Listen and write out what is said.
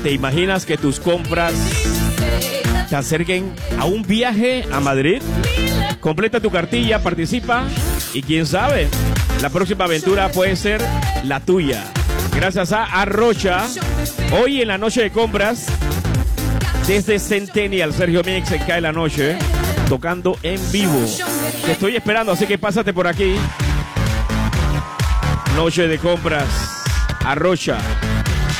¿Te imaginas que tus compras te acerquen a un viaje a Madrid? Completa tu cartilla, participa y quién sabe, la próxima aventura puede ser la tuya. Gracias a Arrocha, hoy en la noche de compras, desde Centennial, Sergio Mix en Cae la Noche, tocando en vivo. Te estoy esperando, así que pásate por aquí. Noche de compras, Arrocha.